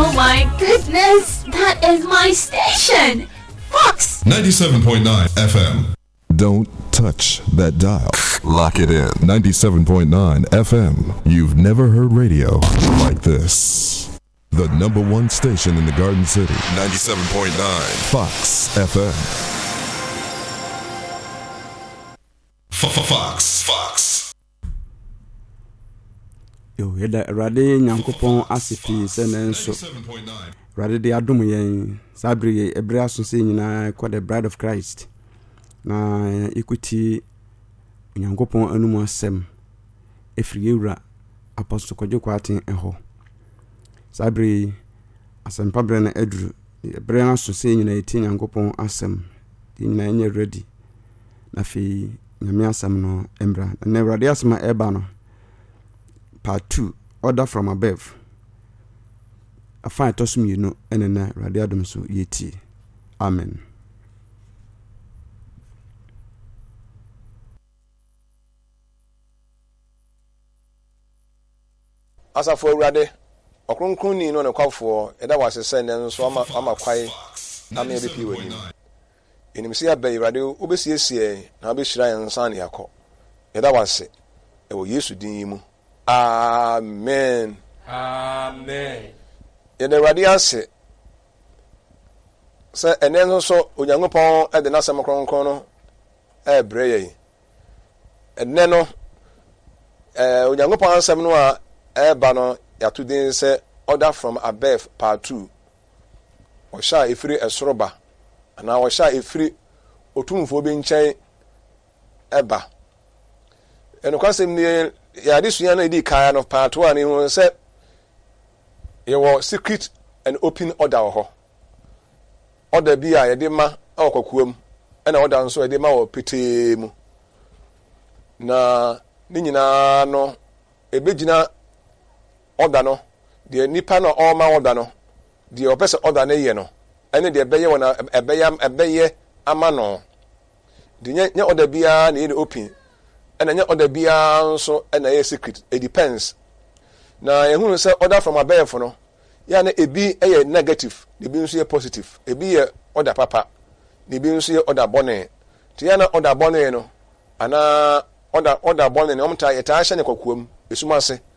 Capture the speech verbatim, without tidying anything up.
Oh my goodness, that is my station. Fox ninety-seven point nine F M. Don't touch that dial. Lock it in. ninety-seven point nine F M. You've never heard radio like this. The number one station in the Garden City. ninety-seven point nine Fox F M. Fox. Fox. Yo, yeda rade nyankopon asipi senenso. Rade de adom yen sabri ebre asose nyina called the Bride of Christ. Na ikuti nyankopon anumu asem efiri ewura Apostle Kojo Kwatin eho. Sabri asempa bre na edru ebre na asose nyina eti nyankopon asem nyina enye ready. Na fi nyame asem no embra na rade asema eba no part two, order from above. I find to some you know, and then radiadum so yeti. Amen. Asa for rade, okronkron ni no ne kwafo, eda wase send den so ama ama kwai na me be wani. Enim se abai rade obesiesie na obehira yansan ne yakọ. Eda wase e wo Yesu din mu. Amen. Amen. Yede radiance se enen so onyankopon e de nasem kronkron no e breye enen no eh onyankopon ansem no a e ba no yato din se order from above part two o sha efiri esoroba ana o sha efiri otumfo bi nchen eba eno kwasem ni ya disuya na di kaya no part one ni hu se ye wo secret and open order ho order bi a ye de ma akwakuam na order nso ye de ma wo pete mu na ni nyina no ebegina order no de nipa no all ma order no de opese order na ye no ene de ebeye wona ebeye ebeye ama no de nya nya order bia na ye open ena nya order bia nso ena ye secret. It depends na ehunu se order from above no ya na ebi eye negative ebi nso ye positive ebi ye order papa ebi nso ye order bone ti ya na order bone no ana order order bone no omta ye ta hye ne kwakuam esuma se